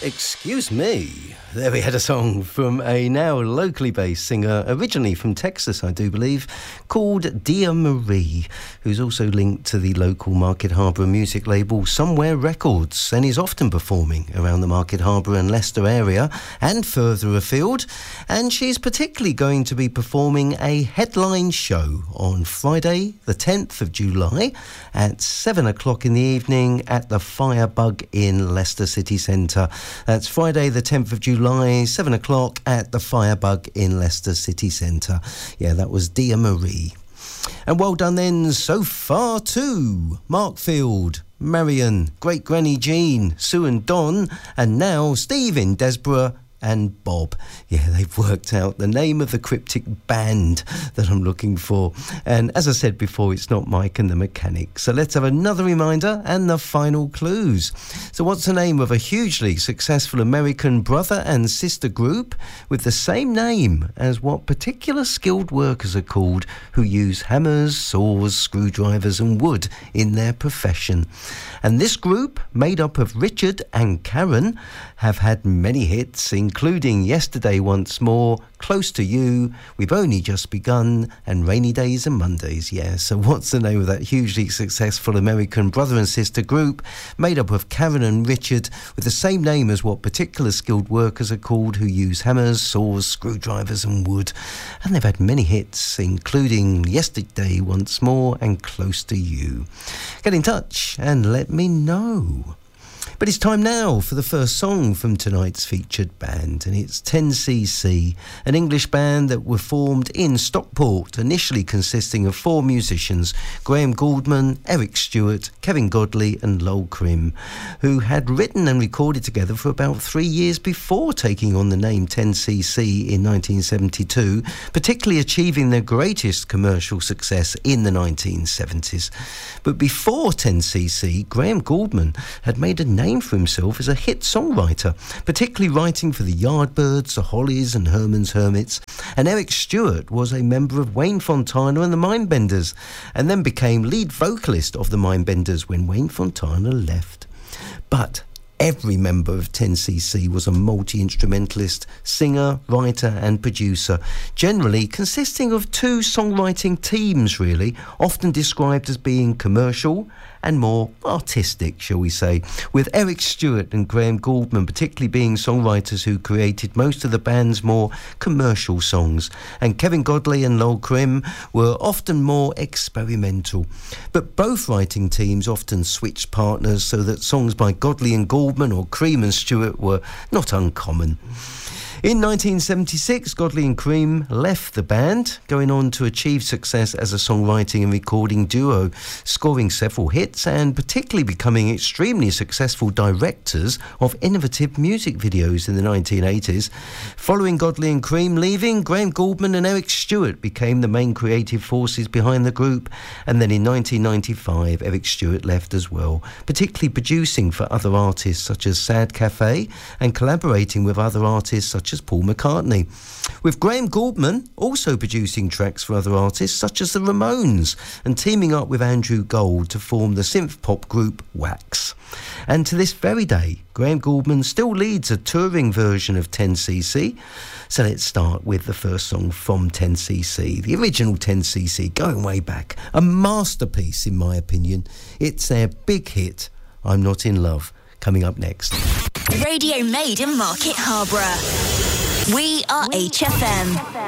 Excuse me. There we had a song from a now locally based singer, originally from Texas, I do believe, called Dia Marie, who's also linked to the local Market Harbour music label Somewhere Records, and is often performing around the Market Harbour and Leicester area and further afield. And she's particularly going to be performing a headline show on Friday, the 10th of July at 7 o'clock in the evening at the Firebug in Leicester City Centre. That's Friday, the 10th of July, 7 o'clock at the Firebug in Leicester City Centre. Yeah, that was Dia Marie. And well done then so far to Markfield, Marion, Great Granny Jean, Sue and Don, and now Stephen, Desborough and Bob. Yeah, they've worked out the name of the cryptic band that I'm looking for. And as I said before, it's not Mike and the Mechanics. So let's have another reminder and the final clues. So what's the name of a hugely successful American brother and sister group with the same name as what particular skilled workers are called who use hammers, saws, screwdrivers and wood in their profession? And this group, made up of Richard and Karen, have had many hits, including Yesterday Once More, Close to You, We've Only Just Begun, and Rainy Days and Mondays. Yeah, so what's the name of that hugely successful American brother and sister group made up of Karen and Richard with the same name as what particular skilled workers are called who use hammers, saws, screwdrivers and wood? And they've had many hits, including Yesterday Once More and Close to You. Get in touch and let me know. But it's time now for the first song from tonight's featured band, and it's 10cc, an English band that were formed in Stockport, initially consisting of 4 musicians, Graham Gouldman, Eric Stewart, Kevin Godley and Lol Krim, who had written and recorded together for about 3 years before taking on the name 10cc in 1972, particularly achieving their greatest commercial success in the 1970s. But before 10cc, Graham Gouldman had made a name for himself as a hit songwriter, particularly writing for the Yardbirds, the Hollies and Herman's Hermits. And Eric Stewart was a member of Wayne Fontana and the Mindbenders, and then became lead vocalist of the Mindbenders when Wayne Fontana left. But every member of 10cc was a multi-instrumentalist, singer, writer and producer, generally consisting of 2 songwriting teams really, often described as being commercial and more artistic, shall we say, with Eric Stewart and Graham Gouldman particularly being songwriters who created most of the band's more commercial songs, and Kevin Godley and Lol Krim were often more experimental. But both writing teams often switched partners so that songs by Godley and Gouldman or Krim and Stewart were not uncommon. In 1976, Godley and Krim left the band, going on to achieve success as a songwriting and recording duo, scoring several hits and particularly becoming extremely successful directors of innovative music videos in the 1980s. Following Godley and Krim leaving, Graham Gouldman and Eric Stewart became the main creative forces behind the group, and then in 1995, Eric Stewart left as well, particularly producing for other artists such as Sad Cafe and collaborating with other artists such as Paul McCartney, with Graham Gouldman also producing tracks for other artists such as the Ramones and teaming up with Andrew Gold to form the synth pop group Wax. And to this very day, Graham Gouldman still leads a touring version of 10cc. So let's start with the first song from 10cc, the original 10cc, going way back, a masterpiece in my opinion. It's their big hit, I'm Not in Love, coming up next. Radio made in Market Harborough. We are HFM.